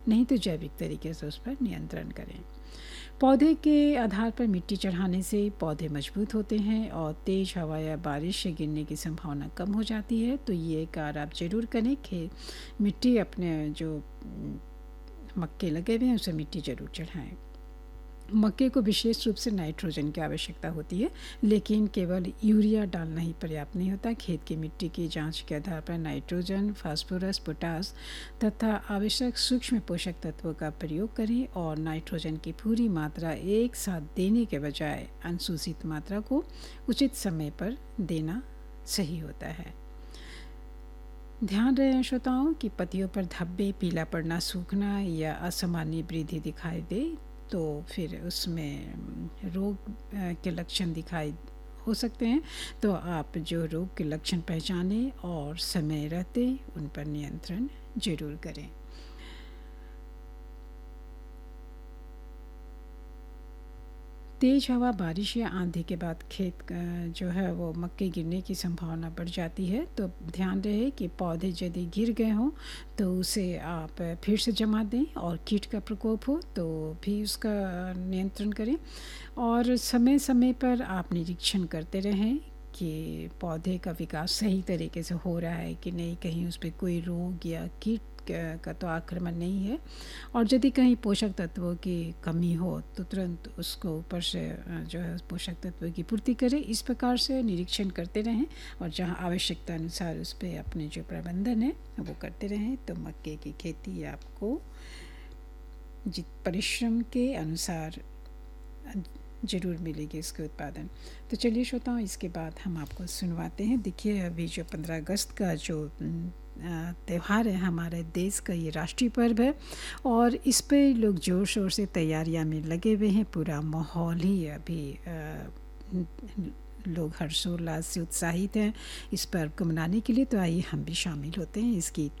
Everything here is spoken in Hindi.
नहीं तो जैविक तरीके से उस पर नियंत्रण करें। पौधे के आधार पर मिट्टी चढ़ाने से पौधे मजबूत होते हैं और तेज़ हवा या बारिश से गिरने की संभावना कम हो जाती है। तो ये कार्य आप ज़रूर करें कि मिट्टी अपने जो मक्के लगे हुए हैं उसे मिट्टी ज़रूर चढ़ाएं। मक्के को विशेष रूप से नाइट्रोजन की आवश्यकता होती है, लेकिन केवल यूरिया डालना ही पर्याप्त नहीं होता। खेत की मिट्टी की जांच के आधार पर नाइट्रोजन, फास्फोरस, पोटास तथा आवश्यक सूक्ष्म पोषक तत्वों का प्रयोग करें और नाइट्रोजन की पूरी मात्रा एक साथ देने के बजाय अनुशूचित मात्रा को उचित समय पर देना सही होता है। ध्यान रहे श्रोताओं कि पत्तियों पर धब्बे, पीला पड़ना, सूखना या असामान्य वृद्धि दिखाई दे तो फिर उसमें रोग के लक्षण दिखाई हो सकते हैं। तो आप जो रोग के लक्षण पहचानें और समय रहते उन पर नियंत्रण जरूर करें। तेज़ हवा, बारिश या आंधी के बाद खेत जो है वो मक्के गिरने की संभावना बढ़ जाती है। तो ध्यान रहे कि पौधे यदि गिर गए हों तो उसे आप फिर से जमा दें और कीट का प्रकोप हो तो भी उसका नियंत्रण करें। और समय समय पर आप निरीक्षण करते रहें कि पौधे का विकास सही तरीके से हो रहा है कि नहीं, कहीं उस पर कोई रोग या कीट का तो आक्रमण नहीं है। और यदि कहीं पोषक तत्वों की कमी हो तो तुरंत उसको ऊपर से जो है पोषक तत्वों की पूर्ति करें। इस प्रकार से निरीक्षण करते रहें और जहां आवश्यकता अनुसार उस पर अपने जो प्रबंधन है वो करते रहें। तो मक्के की खेती आपको जित परिश्रम के अनुसार ज़रूर मिलेगी इसके उत्पादन। तो चलिए श्रोताओं, इसके बाद हम आपको सुनवाते हैं। देखिए, अभी जो 15 अगस्त का जो त्यौहार है, हमारे देश का ये राष्ट्रीय पर्व है और इस पे लोग ज़ोर शोर से तैयारियां में लगे हुए हैं। पूरा माहौल ही अभी लोग हर्षोल्लास से उत्साहित हैं इस पर्व को मनाने के लिए। तो आइए हम भी शामिल होते हैं इस गीत के